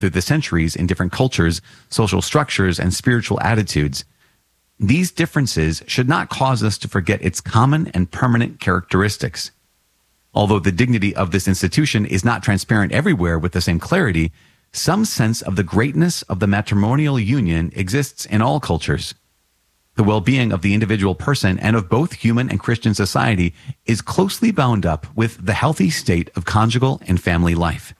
through the centuries in different cultures, social structures, and spiritual attitudes. These differences should not cause us to forget its common and permanent characteristics. Although the dignity of this institution is not transparent everywhere with the same clarity, some sense of the greatness of the matrimonial union exists in all cultures. The well-being of the individual person and of both human and Christian society is closely bound up with the healthy state of conjugal and family life.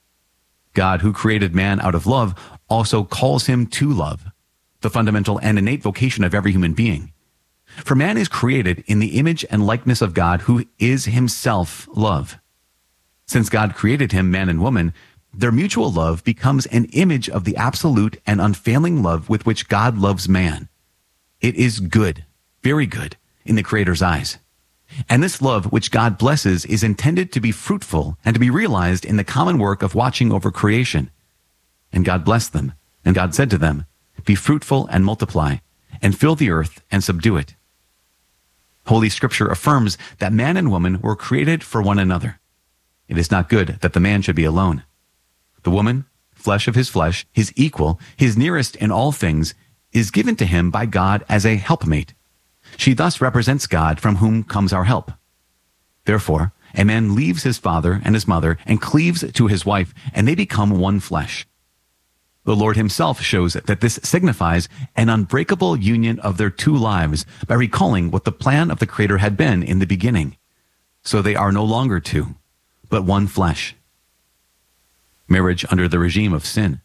God, who created man out of love, also calls him to love, the fundamental and innate vocation of every human being. For man is created in the image and likeness of God, who is himself love. Since God created him, man and woman, their mutual love becomes an image of the absolute and unfailing love with which God loves man. It is good, very good, in the Creator's eyes. And this love which God blesses is intended to be fruitful and to be realized in the common work of watching over creation. And God blessed them, and God said to them, "Be fruitful and multiply, and fill the earth and subdue it." Holy Scripture affirms that man and woman were created for one another. It is not good that the man should be alone. The woman, flesh of his flesh, his equal, his nearest in all things, is given to him by God as a helpmate. She thus represents God, from whom comes our help. Therefore, a man leaves his father and his mother and cleaves to his wife, and they become one flesh. The Lord himself shows that this signifies an unbreakable union of their two lives by recalling what the plan of the Creator had been in the beginning. So they are no longer two, but one flesh. Marriage under the regime of sin.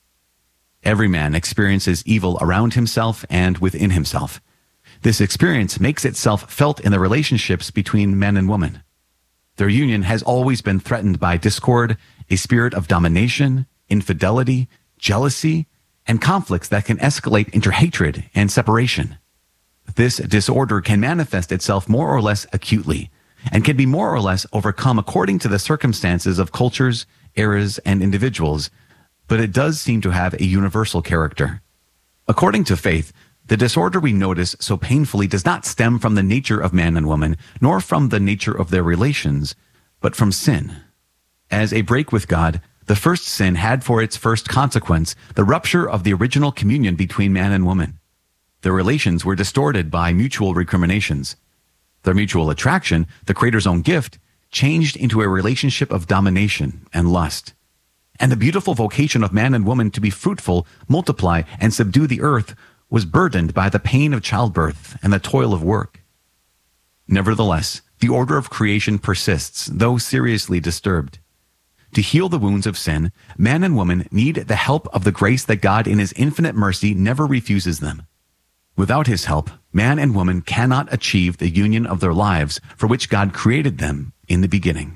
Every man experiences evil around himself and within himself. This experience makes itself felt in the relationships between men and women. Their union has always been threatened by discord, a spirit of domination, infidelity, jealousy, and conflicts that can escalate into hatred and separation. This disorder can manifest itself more or less acutely and can be more or less overcome according to the circumstances of cultures, eras, and individuals, but it does seem to have a universal character. According to faith, the disorder we notice so painfully does not stem from the nature of man and woman, nor from the nature of their relations, but from sin. As a break with God, the first sin had for its first consequence the rupture of the original communion between man and woman. Their relations were distorted by mutual recriminations. Their mutual attraction, the Creator's own gift, changed into a relationship of domination and lust. And the beautiful vocation of man and woman to be fruitful, multiply, and subdue the earth was burdened by the pain of childbirth and the toil of work. Nevertheless, the order of creation persists, though seriously disturbed. To heal the wounds of sin, man and woman need the help of the grace that God in his infinite mercy never refuses them. Without his help, man and woman cannot achieve the union of their lives for which God created them in the beginning.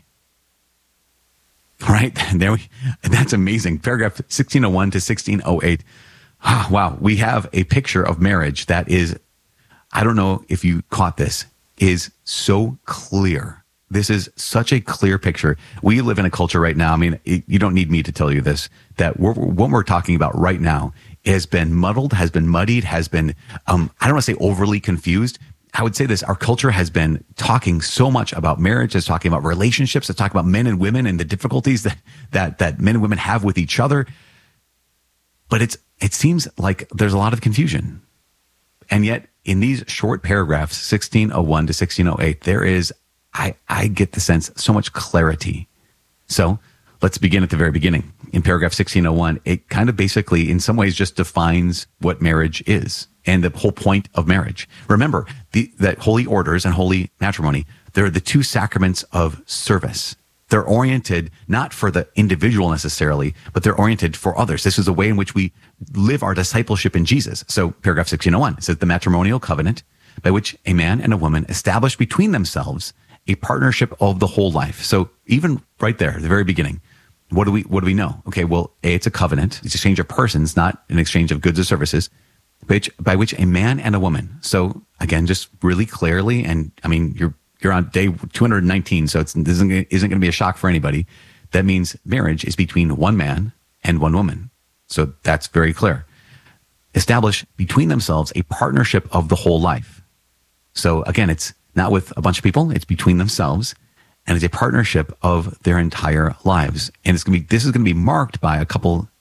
All right, that's amazing. Paragraph 1601 to 1608. Wow, we have a picture of marriage that is, I don't know if you caught this, is so clear. This is such a clear picture. We live in a culture right now, I mean, you don't need me to tell you this, that what we're talking about right now has been muddled, has been muddied, has been, I don't want to say overly confused. I would say this, our culture has been talking so much about marriage, it's talking about relationships, it's talking about men and women and the difficulties that men and women have with each other. But it seems like there's a lot of confusion. And yet, in these short paragraphs, 1601 to 1608, there is, I get the sense, so much clarity. So let's begin at the very beginning. In paragraph 1601, it kind of basically, in some ways, just defines what marriage is and the whole point of marriage. Remember, that holy orders and holy matrimony, they're the two sacraments of service. They're oriented not for the individual necessarily, but they're oriented for others. This is a way in which we live our discipleship in Jesus. So paragraph 1601 says the matrimonial covenant by which a man and a woman establish between themselves a partnership of the whole life. So even right there, the very beginning, what do we know? Okay, well, it's a covenant. It's an exchange of persons, not an exchange of goods or services, by which a man and a woman. So again, just really clearly, and I mean, you're on day 219, so this isn't going to be a shock for anybody. That means marriage is between one man and one woman. So that's very clear. Establish between themselves a partnership of the whole life. So again, it's not with a bunch of people, it's between themselves, and it's a partnership of their entire lives. And this is going to be marked by a couple